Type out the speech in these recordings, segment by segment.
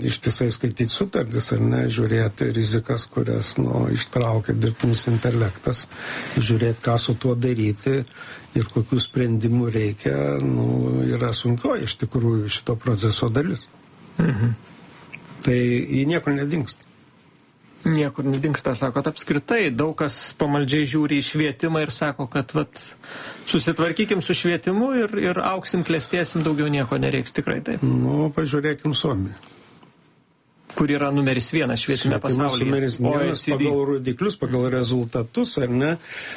ištisai skaityti sutartis, ar ne, žiūrėti rizikas, kurias ištraukia dirbtinis intelektas, žiūrėti, ką su tuo daryti ir kokių sprendimų reikia, yra sunkioji iš tikrųjų šito proceso dalis. Tai jį niekur nedingsta. Niekur nedingsta, sakot, apskritai daug kas pamaldžiai žiūri į švietimą ir sako, kad susitvarkykim su švietimu ir auksim, klestėsim, daugiau nieko nereiks, tikrai taip. Pažiūrėkim Suomiją. Kur yra numeris 1 švietime pasaulyje. Numeris 1 pagal rodiklius, pagal rezultatus, ar ne,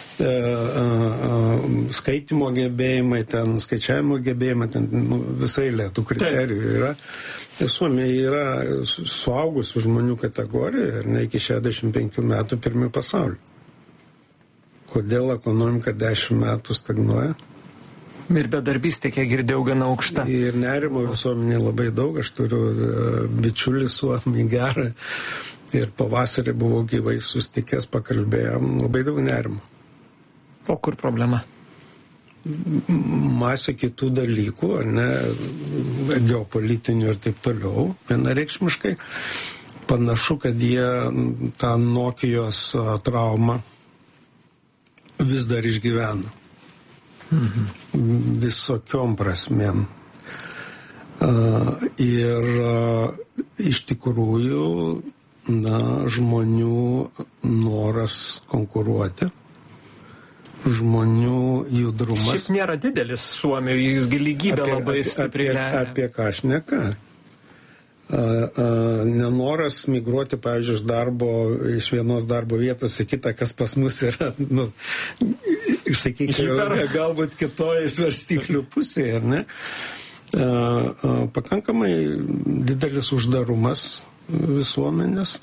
skaitimo gebėjimai, ten skaičiavimo gebėjimai, ten visai lėtų kriterijų yra. Suomija yra suaugusių žmonių kategorija, ar ne, iki 65 metų pirmi pasaulio. Kodėl ekonomika 10 metų stagnuoja? Ir bedarbystė, kiek girdėjau, gana aukšta. Ir nerimo visuomenė labai daug. Aš turiu bičiulį Suomį gerą. Ir pavasarį buvau gyvai susitikęs, pakalbėjom, labai daug nerimo. O kur problema? Masė kitų dalykų, ne, geopolitinių ir taip toliau, vienareikšmiškai. Panašu, kad jie tą Nokijos traumą vis dar išgyvena. Visokiom prasmėm. Ir iš tikrųjų žmonių noras konkuruoti, žmonių judrumas. Šiaip nėra didelis Suomijoje, jis lygybė labai stipriai lemia. Apie ką šneka? Nenoras migruoti, pavyzdžiui, iš vienos darbo vietos į kitą, kas pas mus yra, sakykime, galbūt kitoje svarstyklių pusėje, ar ne? Pakankamai didelis uždarumas visuomenės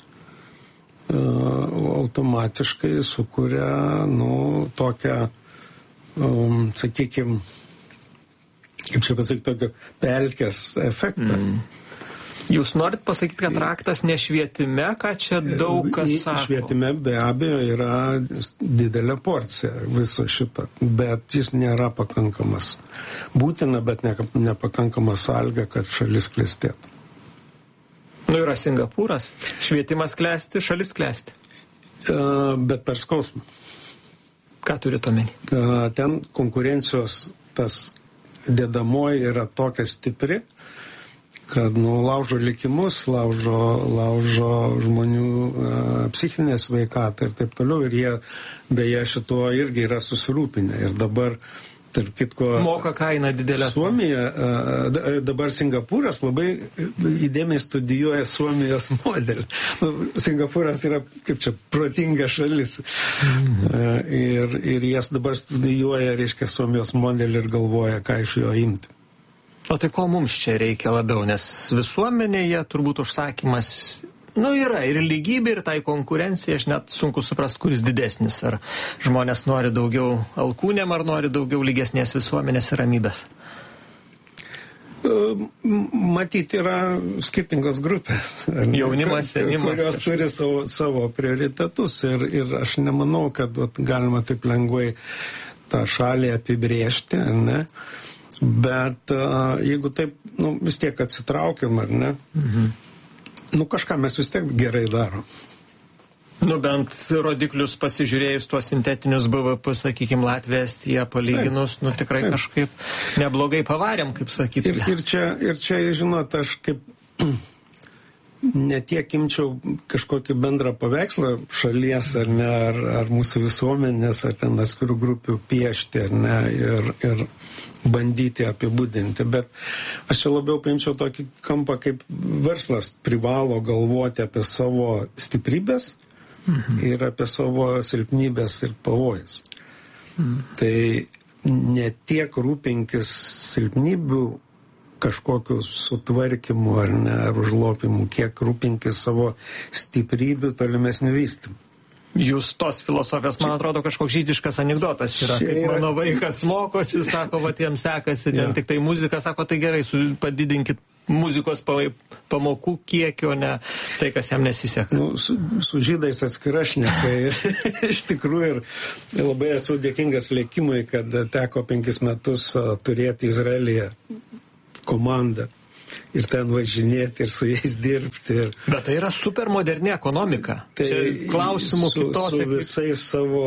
automatiškai sukuria, tokią, sakykime, kaip čia pasakyti, tokio pelkės efektą. Jūs norit pasakyti, kad raktas ne švietime, ką čia daug kas sako? Švietime be abejo yra didelė porcija viso šito, bet jis nėra pakankamas. Būtina, bet nepakankamas sąlyga, kad šalis klestėtų. Yra Singapūras, švietimas klesti, šalis klesti. Bet per skausmą. Ką turit omeny? Ten konkurencijos tas dedamoji yra tokia stipri, kad laužo likimus, laužo žmonių psichinę sveikatą ir taip toliau. Ir jie beje šituo irgi yra susirūpinę. Ir dabar, tarp kitko, moka kainą didelę. Suomija, dabar Singapūras labai įdėmiai studijuoja Suomijos modelį. Singapūras yra, kaip čia, protinga šalis. Ir jas dabar studijuoja, reiškia, Suomijos modelį ir galvoja, ką iš jo imti. O tai ko mums čia reikia labiau, nes visuomenėje turbūt užsakymas, yra ir lygybė, ir tai konkurencija, aš net sunku suprast, kuris didesnis, ar žmonės nori daugiau alkūnėm, ar nori daugiau lygesnės visuomenės ir ramybės. Matyti yra skirtingos grupės. Jaunimas, senimas. Kurios turi savo prioritetus ir aš nemanau, kad galima taip lengvai tą šalį apibrėžti, ne? Bet jeigu taip, vis tiek atsitraukiam, ar ne? Kažką mes vis tiek gerai darom. Bent rodiklius pasižiūrėjus tuos sintetinius BVP, sakykime, Latvija, Estija palyginus, tikrai kažkaip neblogai pavarėm, kaip sakyti. Ir čia, žinot, aš kaip netiek imčiau kažkokį bendrą paveikslą šalies, ar ne, ar mūsų visuomenės, ar ten atskirų grupių piešti, ar ne, ir bandyti apibūdinti, bet aš čia labiau paimčiau tokį kampą, kaip verslas privalo galvoti apie savo stiprybės ir apie savo silpnybės ir pavojus. Tai ne tiek rūpinkis silpnybių kažkokiu sutvarkymu ar ne, ar užlopimu, kiek rūpinkis savo stiprybių tolimesnių vystymų. Jūs tos filosofijos, man atrodo, kažkoks žydiškas anekdotas yra. Kaip mano vaikas mokosi, sako, jiems sekasi, ten tik tai muzika, sako, tai gerai, padidinkit muzikos pamokų kiekio, ne tai, kas jam nesiseka. Su žydais atskira šneka. Iš tikrųjų, ir labai esu dėkingas likimui, kad teko 5 metus turėti Izraelyje komandą. ir ten važinėti, ir su jais dirbti. Bet tai yra super moderni ekonomika. Tai čia klausimų kitose. Su visais savo,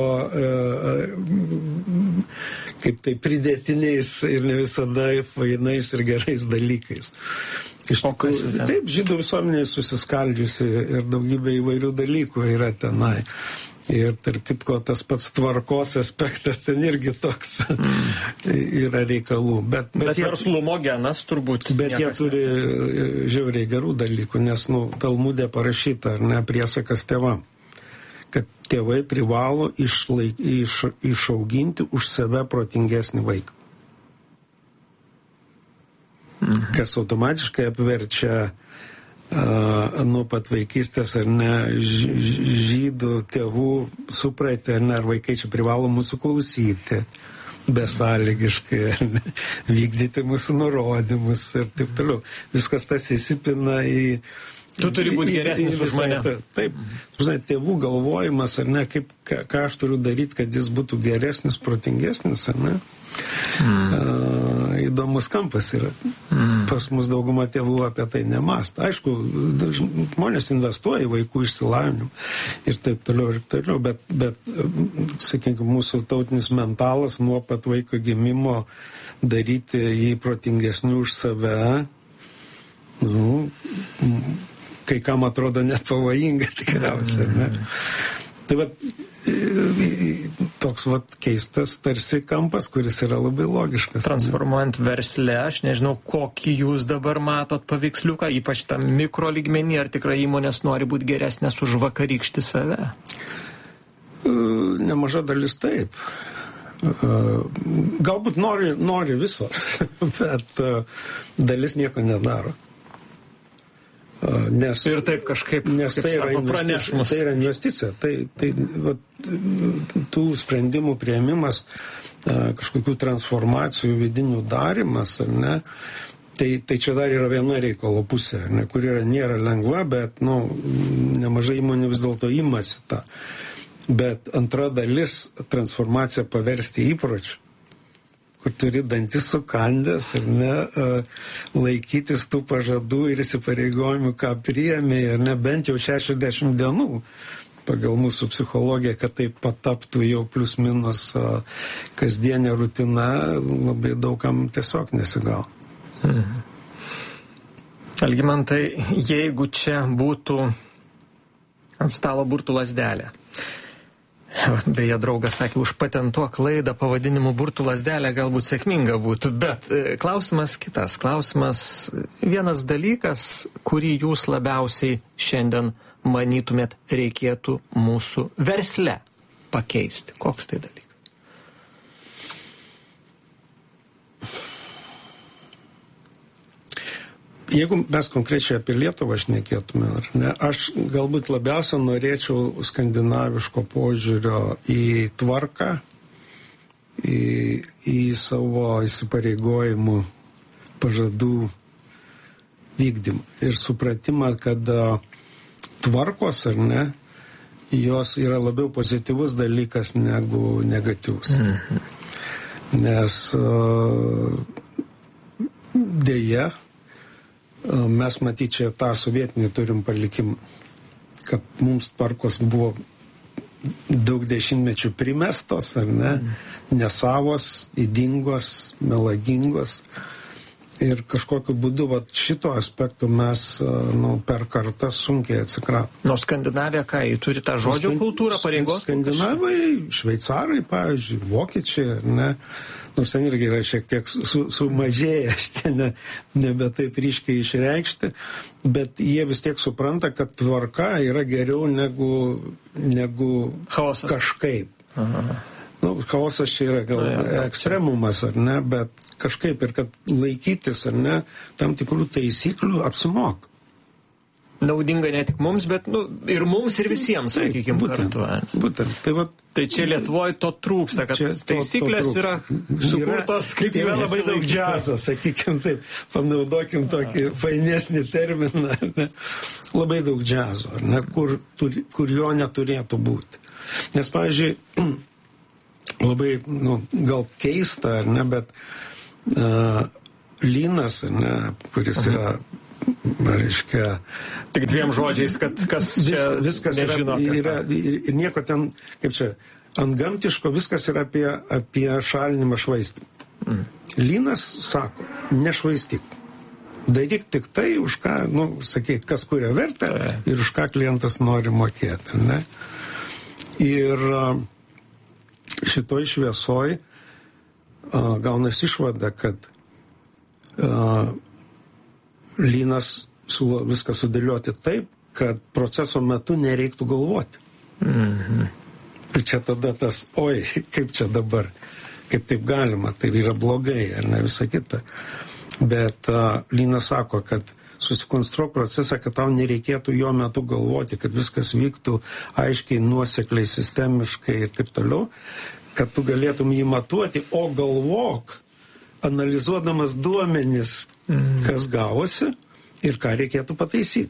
kaip tai, pridėtiniais ir ne visada fainais ir gerais dalykais. Iš tikrųjų, taip, žydų visuomenė susiskaldžiusi ir daugybė įvairių dalykų yra tenai. Ir tarp kitko tas pats tvarkos aspektas ten irgi toks yra reikalų. Bet verslumo genas turbūt. Bet jie turi žiauriai gerų dalykų, nes Talmude parašyta, ar ne, priesakas tėvam, kad tėvai privalo išauginti už save protingesnį vaiką. Kas automatiškai apverčia nuo pat vaikystės, ar ne, žydų tėvų supratę, ar ne, ar vaikai čia privalo mūsų klausyti besąlygiškai, ar ne, vykdyti mūsų nurodymus ir taip toliau. Viskas tas įsipina į... Tu turi būti geresnis už mane. Taip, tėvų galvojimas, ar ne, ką aš turiu daryti, kad jis būtų geresnis, protingesnis, ar ne? Įdomus kampas yra. Pas mus dauguma tėvų apie tai nemąsta. Aišku, žmonės investuoja į vaikų išsilavinimą ir taip toliau, bet sakykime, mūsų tautinis mentalas nuo pat vaiko gimimo daryti jį protingesniu už save, kai kam atrodo net pavojinga tikriausiai, ne? Tai toks keistas tarsi kampas, kuris yra labai logiškas. Transformuojant versle, aš nežinau, kokį jūs dabar matot paveiksliuką, ypač tam mikro lygmenį, ar tikrai įmonės nori būti geresnės už vakarykštį save? Nemaža dalis taip. Galbūt nori visos, bet dalis nieko nedaro. Ir taip kažkaip, nes tai yra investicija. Tai tų sprendimų priėmimas, kažkokių transformacijų vidinių darimas, ar ne, tai čia dar yra viena reikalo pusė, ar ne, kur nėra lengva, bet nemažai įmonių vis dėlto imasi tą. Bet antra dalis transformaciją paversti įpročiu, kur turi dantis sukandęs, ar ne, laikytis tų pažadų ir įsipareigojimų, ką priėmė, ar ne, bent jau 60 dienų pagal mūsų psichologiją, kad tai pataptų jau plius minus kasdienė rutina, labai daugam tiesiog nesigavo. Algimantai, jeigu čia būtų ant stalo burtų lazdelė, beje, draugas sakė, užpatentuok klaidą pavadinimu burtų lazdelė galbūt sėkminga būtų, bet klausimas kitas. Klausimas vienas dalykas, kurį jūs labiausiai šiandien manytumėt reikėtų mūsų versle pakeisti. Koks tai dalykas? Jeigu mes konkrečiai apie Lietuvą šnekėtume, ar ne, aš galbūt labiausia norėčiau skandinaviško požiūrio į tvarką, į savo įsipareigojimų pažadų vykdymą ir supratimą, kad tvarkos, ar ne, jos yra labiau pozityvus dalykas negu negatyvus. Nes dėja, mes matyčiau tą sovietinį turim palikimą, kad mums tvarkos buvo daug dešimtmečių primestos, ar ne, nesavos, ydingos, melagingos. Ir kažkokiu būdu šito aspektu mes per kartą sunkiai atsikratom. Nuo Skandinavija, ką, jį turi tą žodžio kultūrą, pareigos? Skandinavai, šveicarai, pavyzdžiui, vokiečiai, ar ne, nors ten irgi yra šiek tiek sumažėję, šitie nebe taip ryškiai išreikšti, bet jie vis tiek supranta, kad tvarka yra geriau negu chaosas. Kažkaip. Chaosas čia yra gal ekstremumas, ar ne, bet kažkaip ir kad laikytis, ar ne, tam tikrų taisyklių apsimoka. Naudinga ne tik mums, bet ir mums, ir visiems, sakykime, kartu. Būtent. Tai čia Lietuvoje to trūksta, kad taisyklės yra sukurtos kaip yra labai daug džiazo, sakykime taip, panaudokim tokį fainesnį terminą, ne? Labai daug džiazo, ne? Kur jo neturėtų būti. Nes, pavyzdžiui, labai, gal keista, ar ne, bet lynas, ne, kuris yra, reiškia... Tik dviem žodžiais, kad kas viskas nežino. Yra ir nieko ten, kaip čia, ant gamtiško viskas yra apie šalinimą švaistymą. Lynas sako, nešvaistyk. Daryk tik tai, už ką, sakyk, kas kuria vertę ir už ką klientas nori mokėti, ne? Ir šitoj šviesoj gaunasi išvada, kad lynas siūlo viską sudėlioti taip, kad proceso metu nereiktų galvoti. Ir čia tada tas, oi, kaip čia dabar, kaip taip galima, tai yra blogai, ar ne, visa kita. Bet lynas sako, kad susikonstruok procesą, kad tau nereikėtų jo metu galvoti, kad viskas vyktų aiškiai, nuosekliai, sistemiškai ir taip toliau, kad tu galėtum jį matuoti, o galvok, analizuodamas duomenis, kas gavosi ir ką reikėtų pataisyti.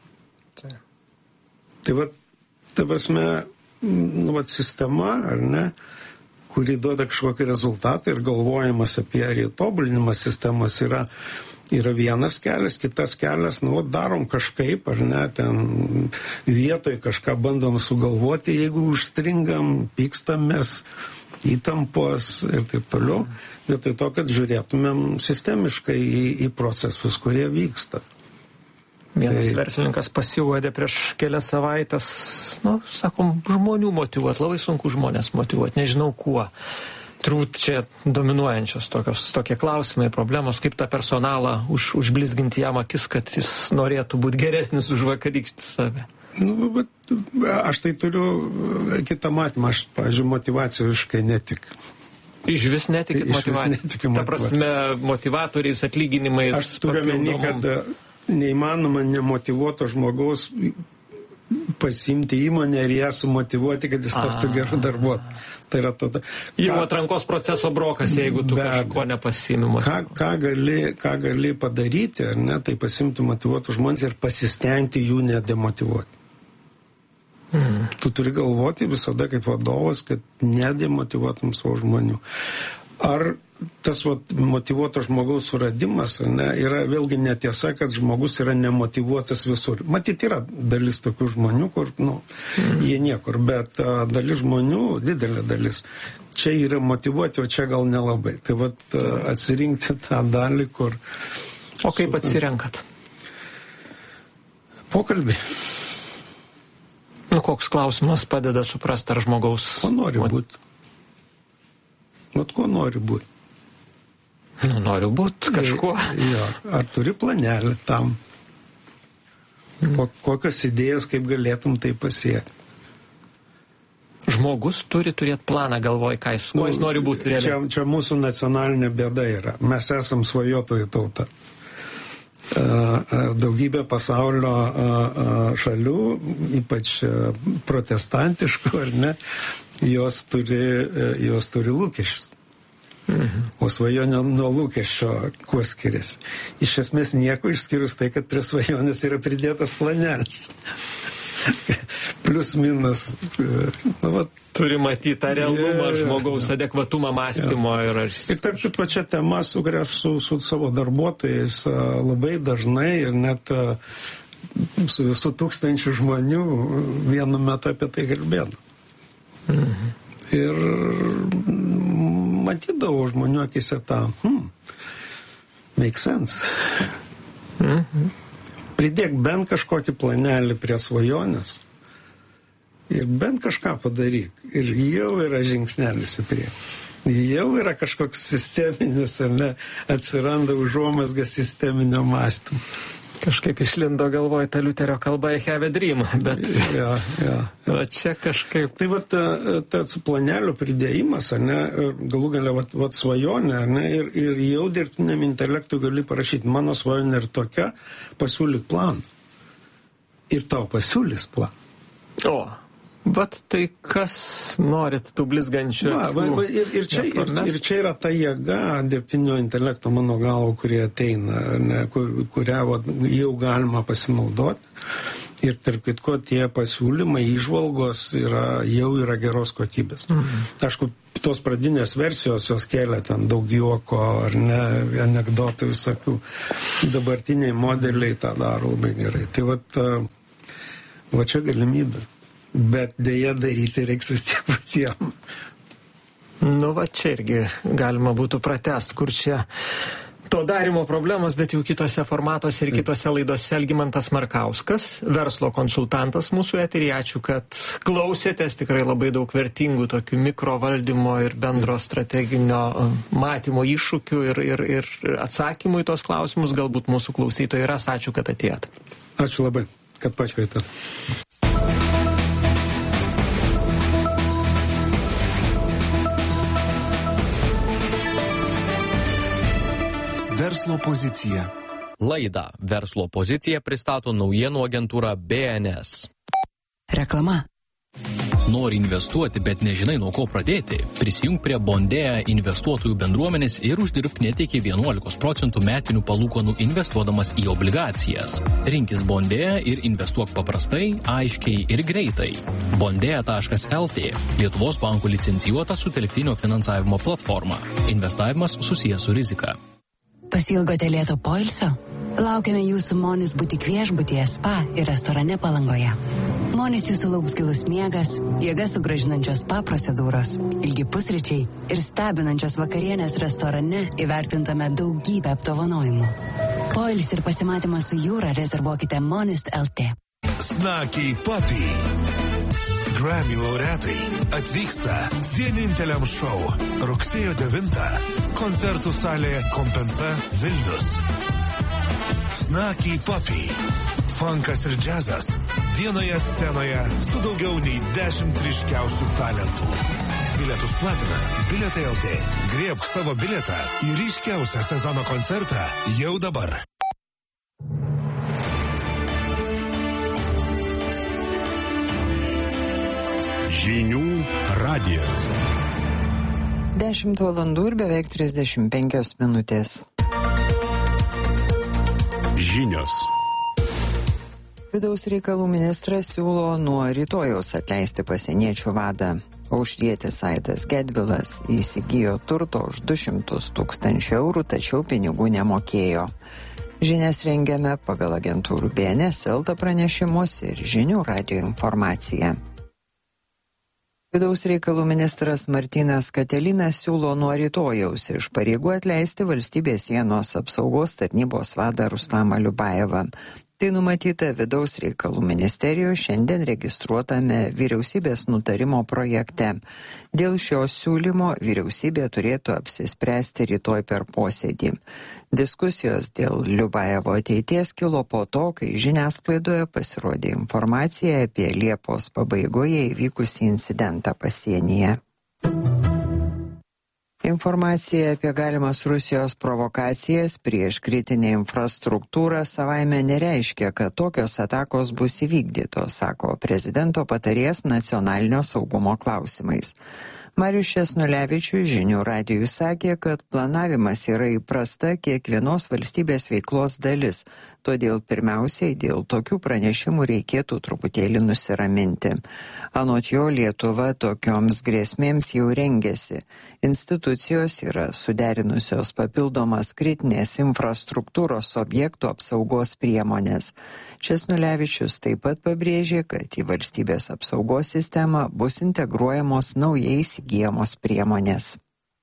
Tai va, ta prasme, sistema, ar ne, kuri duoda kažkokį rezultatą ir galvojimas apie tobulinimą sistemos yra vienas kelias, kitas kelias, darom kažkaip, ar ne, ten vietoj kažką bandom sugalvoti, jeigu užstringam, pykstamės, įtampos ir taip toliau, vietoj to, kad žiūrėtumėm sistemiškai į procesus, kurie vyksta. Vienas verslininkas pasiūlė prieš kelias savaitės, sakom, žmonių motyvuoti, labai sunku žmonės motyvuoti, nežinau kuo. Turbūt čia dominuojančios tokie klausimai, problemos, kaip tą personalą užblizginti jam akis, kad jis norėtų būti geresnis už vakarykštį save. Aš tai turiu kitą matymą, aš, pavyzdžiui, motyvacijoviškai netikiu. Iš vis netikit motyvaciją? Ta prasme, motyvatoriais, atlyginimais. Aš turiu meni, kad neįmanoma nemotyvuoto žmogaus pasimti įmonę ir ją sumotyvuoti, kad jis taptų gerų darbuotojų. Tai yra tada. Jau atrankos proceso brokas, jeigu tu kažko nepasimi motyvuoti. Ką gali padaryti, ar ne, tai pasimti motyvuotų žmonės ir pasistengti jų nedemotyvuoti. Tu turi galvoti visada kaip vadovas, kad nedemotyvuotum savo žmonių. Ar tas motyvuoto žmogaus suradimas, ne, yra vėlgi netiesa, kad žmogus yra nemotyvuotas visur. Matyt, yra dalis tokių žmonių, kur, jie niekur, bet dalis žmonių, didelė dalis, čia yra motyvuoti, o čia gal nelabai. Tai atsirinkti tą dalį, kur... O kaip atsirenkat? Pokalbį. Koks klausimas padeda suprasti, ar žmogaus... Ko nori būti? Ko nori būti? Noriu būti kažkuo. Jo. Ar turi planelį tam? Kokios idėjos, kaip galėtum tai pasiekti? Žmogus turi turėti planą galvoj, kuo jis nori būti realiai. Čia mūsų nacionalinė bėda yra. Mes esam svajotojų tauta. Daugybė pasaulio šalių, ypač protestantiškų, ar ne, jos turi lūkesčius. O svajonė nuo lūkesčio kuo skiriasi? Iš esmės nieko išskyrus tai, kad prie svajonės yra pridėtas planelis. Plius minus. Turi matyti tą realumą, žmogaus adekvatumą mąstymo. Ir tarp pačia tema, su kuria aš su savo darbuotojais labai dažnai ir net su visų tūkstančių žmonių vienu metu apie tai kalbėdavau. Ir matydavau žmonių akise tą make sense. Pridėk bent kažkokį planelį prie svajonės ir bent kažką padaryk. Ir jau yra žingsnelis į priekį. Jau yra kažkoks sisteminis, ar ne, atsiranda užuomazga sisteminio mąstymo. Kažkaip išlindo galvoj ta Liuterio kalba I have a dream, bet o čia kažkaip... Tai tas planelio pridėjimas, ar ne, galų galia svajonė, ar ne, ir jau dirbtiniam intelektui gali parašyti, mano svajonė ir tokia, pasiūlyt planą. Ir tau pasiūlys planą. Bet tai kas norit tų blizgančių? Ir čia yra ta jėga dirbtinio intelekto, mano galvo, kurie ateina, ne, kurią jau galima pasinaudoti. Ir tarp kitko tie pasiūlymai, įžvalgos jau yra geros kokybės. Aišku, tos pradinės versijos jos kėlė ten daug juoko ar ne, anekdotų visokių. Dabartiniai modeliai tą daro labai gerai. Tai va čia galimybė. Bet dėja daryti reiks vis tiek patiem. Nu va čia irgi galima būtų pratęst, kur čia to darimo problemos, bet jau kitose formatuose ir kitose laidose. Algimantas Markauskas, verslo konsultantas mūsų eteryje. Ačiū, kad klausėtės. Tikrai labai daug vertingų tokių mikrovaldymo ir bendro strateginio matymo iššūkių ir atsakymų į tos klausimus. Galbūt mūsų klausytojai ras. Ačiū, kad atėjot. Ačiū labai, kad pakvietėt. Verslo pozicija. Laidą Verslo pozicija pristato naujienų agentūra BNS. Reklama. Nori investuoti, bet nežinai nuo ko pradėti? Prisijunk prie Bondėja investuotojų bendruomenės ir uždirbk net iki 11% metinių palūkanų investuodamas į obligacijas. Rinkis Bondėja ir investuok paprastai, aiškiai ir greitai. Bondėja.lt – Lietuvos bankų licencijuota sutelktinio finansavimo platforma. Investavimas susijęs su rizika. Pasilgote lėto poilsio? Laukiame jūsų Monis butik viešbutyje, spa ir restorane Palangoje. Monis jūsų lauks gilus miegas, jėgas sugrąžinančios spa procedūros, ilgi pusryčiai ir stebinančios vakarienės restorane įvertintame daugybę apdovanojimų. Poilsį ir pasimatymą su jūra rezervuokite Monis.lt. Snakiai Papi. Grammy laureatai atvyksta vieninteliam šou rugsėjo 9. Koncertų salė Kompensa Vilnius. Snakiai Papi. Funkas ir džiazas vienoje scenoje su daugiau nei 10 ryškiausių talentų. Bilietus platina Bilietai.lt. Griebk savo bilietą į ryškiausią sezono koncertą jau dabar. Žinių radijas. 10 valandų ir beveik 35 minutės. Žinios. Vidaus reikalų ministras siūlo nuo rytojaus atleisti pasieniečių vadą. Aušrietis Aidas Gedvilas įsigijo turto už 200 000 eurų, tačiau pinigų nemokėjo. Žinias rengiame pagal agentūrų BNS, Elta pranešimus ir Žinių radijo informaciją. Vidaus reikalų ministras Martynas Katelinas siūlo nuo rytojaus iš pareigų atleisti valstybės sienos apsaugos tarnybos vadą Rustamą Liubajevą. Tai numatyta Vidaus reikalų ministerijoje šiandien registruotame vyriausybės nutarimo projekte. Dėl šio siūlymo vyriausybė turėtų apsispręsti rytoj per posėdį. Diskusijos dėl Liubajevo ateities kilo po to, kai žiniasklaidoje pasirodė informacija apie Liepos pabaigoje įvykusį incidentą pasienyje. Informacija apie galimas Rusijos provokacijas prieš kritinę infrastruktūrą savaime nereiškia, kad tokios atakos bus įvykdytos, sako prezidento patarėjas nacionalinio saugumo klausimais. Marius Česnulevičius Žinių radijui sakė, kad planavimas yra įprasta kiekvienos valstybės veiklos dalis, todėl pirmiausiai dėl tokių pranešimų reikėtų truputėlį nusiraminti. Anot jo, Lietuva tokioms grėsmėms jau rengiasi. Institucijos yra suderinusios papildomas kritinės infrastruktūros objektų apsaugos priemonės. Česnulevičius taip pat pabrėžė, kad į valstybės apsaugos sistemą bus integruojamos naujai įsigijamos priemonės.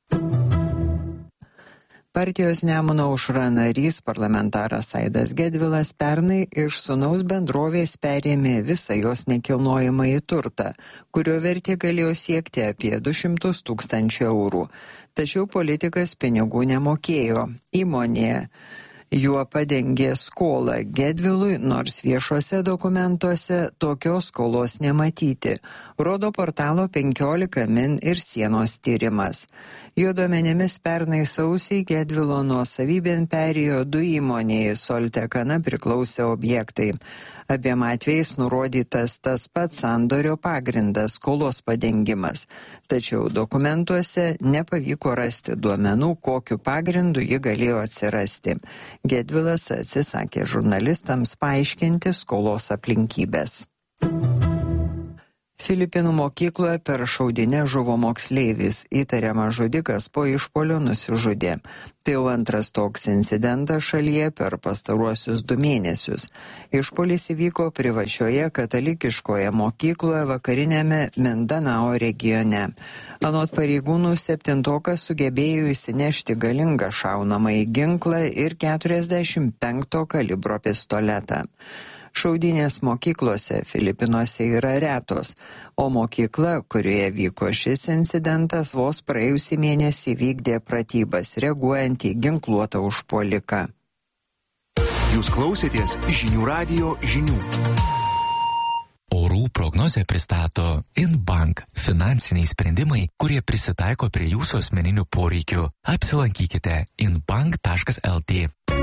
Partijos Nemuno aušra narys parlamentaras Aidas Gedvilas pernai iš sūnaus bendrovės perėmė visą jos nekilnojamąjį turtą, kurio vertė galėjo siekti apie 200 000 eurų. Tačiau politikas pinigų nemokėjo. Įmonė juo padengė skolą Gedvilui, nors viešuose dokumentuose tokios skolos nematyti, rodo portalo 15 min ir sienos tyrimas. Jo duomenimis pernai sausį Gedvilo nuosavybėn perėjo 2 įmonėje Soltekana priklausę objektai. Abiem atvejais nurodytas tas pats sandorio pagrindas, skolos padengimas. Tačiau dokumentuose nepavyko rasti duomenų, kokiu pagrindu ji galėjo atsirasti. Gedvilas atsisakė žurnalistams paaiškinti skolos aplinkybės. Filipinų mokykloje per šaudynę žuvo moksleivis, įtariamas žudikas po išpuolio nusižudė. Tai jau antras toks incidentas šalyje per pastaruosius 2 mėnesius. Išpuolis įvyko privačioje katalikiškoje mokykloje vakarinėme Mindanao regione. Anot pareigūnų, 7-tokas sugebėjo įsinešti galingą šaunamąjį ginklą ir 45 kalibro pistoletą. Šaudynės mokyklose Filipinuose yra retos, o mokykla, kurioje vyko šis incidentas, vos praėjusį mėnesį vykdė pratybas, reaguojant į ginkluotą užpuoliką. Jūs klausėtės Žinių radijo žinių. Orų prognozę pristato InBank – finansiniai sprendimai, kurie prisitaiko prie jūsų asmeninių poreikių. Apsilankykite inbank.lt.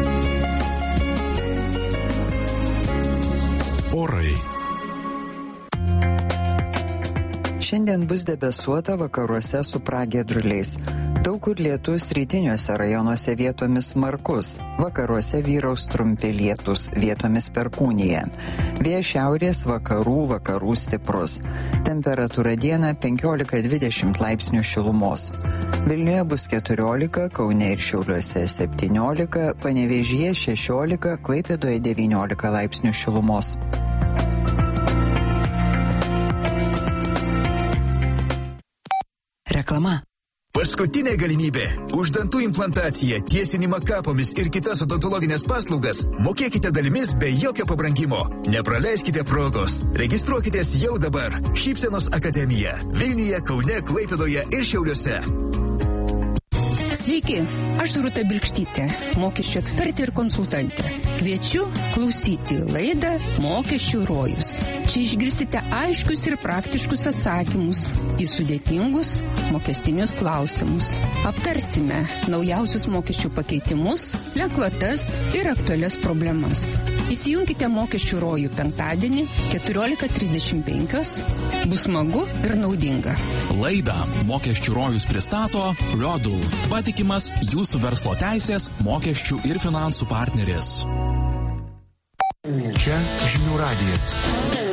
Orai. Šiandien bus debesuota, vakaruose su pragiedruliais. Daug kur lietus, rytiniuose rajonuose vietomis smarkus. Vakaruose vyraus trumpi lietus, vietomis perkūnija. Vėjas šiaurės vakarų stiprus. Temperatūra dieną 15-20 laipsnių šilumos. Vilniuje bus 14, Kaune ir Šiauliuose 17, Panevėžyje 16, Klaipėdoje 19 laipsnių šilumos. Reklama. Paskutinė galimybė. Už dantų implantaciją, tiesinimą kapomis ir kitas odontologinės paslaugas mokėkite dalimis be jokio pabrangimo. Nepraleiskite progos. Registruokitės jau dabar. Šypsenos akademija. Vilniuje, Kaune, Klaipėdoje ir Šiauliuose. Sveiki, aš Rūta Bilkštytė, mokesčių ekspertė ir konsultantė. Kviečiu klausyti laidą Mokesčių rojus. Čia išgirsite aiškius ir praktiškus atsakymus į sudėtingus mokestinius klausimus. Aptarsime naujausius mokesčių pakeitimus, lengvatas ir aktualias problemas. Įsijunkite Mokesčių rojų penktadienį 14:35. Bus smagu ir naudinga. Laidą Mokesčių rojus pristato Rodul, patikimas jūsų verslo teisės, mokesčių ir finansų partneris. Čia Žinių radijas.